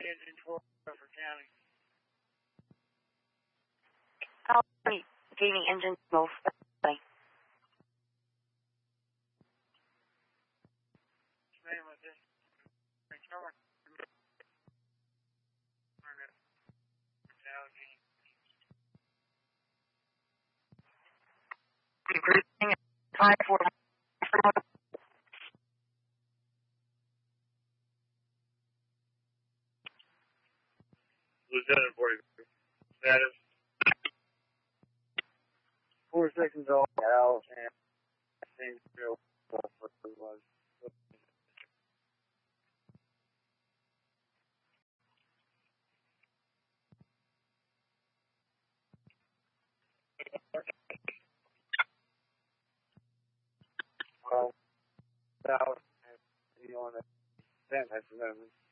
engine 12 for county. Gaining engine 12. Bye. Name of this. Cruising at 5-4. Lieutenant 40. Status. 4 seconds off. Al and same field. What it was. South and on the 10 at the moment.